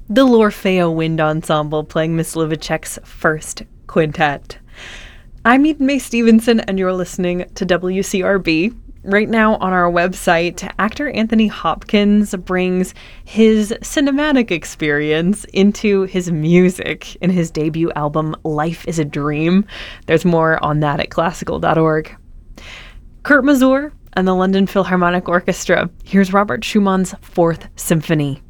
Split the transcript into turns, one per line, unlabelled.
the L'Orfeo Wind Ensemble playing Miss Livasek's first quintet. I'm Eden Mae Stevenson, and you're listening to WCRB. Right now on our website, actor Anthony Hopkins brings his cinematic experience into his music in his debut album, Life is a Dream. There's more on that at classical.org. Kurt Masur and the London Philharmonic Orchestra. Here's Robert Schumann's Fourth Symphony.